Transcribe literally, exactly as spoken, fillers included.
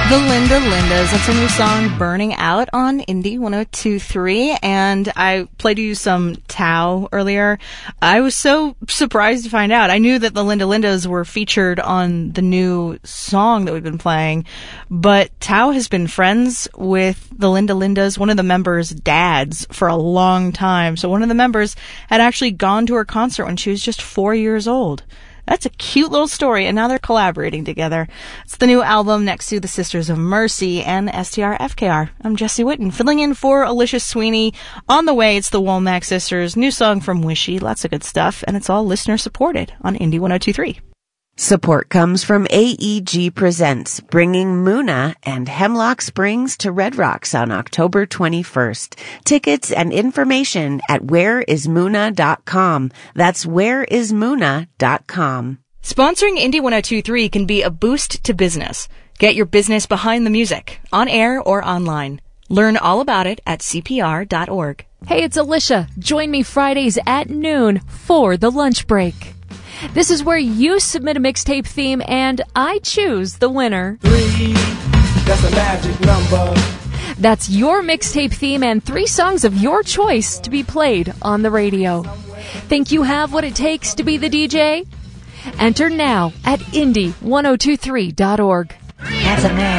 The Linda Lindas. That's a new song, Burning Out, on Indie one oh two point three. And I played you some Tao earlier. I was so surprised to find out. I knew that the Linda Lindas were featured on the new song that we've been playing, but Tao has been friends with the Linda Lindas, one of the members' dads, for a long time. So one of the members had actually gone to her concert when she was just four years old. That's a cute little story, and now they're collaborating together. It's the new album next to the Sisters of Mercy and S T R F K R. I'm Jesse Whitten, filling in for Alicia Sweeney. On the way, it's the Womack Sisters, new song from Wishy, lots of good stuff, and it's all listener-supported on Indie one oh two point three. Support comes from A E G Presents, bringing Muna and Hemlock Springs to Red Rocks on October twenty-first. Tickets and information at where is muna dot com. That's where is muna dot com. Sponsoring Indie one oh two point three can be a boost to business. Get your business behind the music, on air or online. Learn all about it at C P R dot org. Hey, it's Alicia. Join me Fridays at noon for the lunch break. This is where you submit a mixtape theme and I choose the winner. Three, that's a magic number. That's your mixtape theme and three songs of your choice to be played on the radio. Think you have what it takes to be the D J? Enter now at indie one oh two three dot org. That's a man.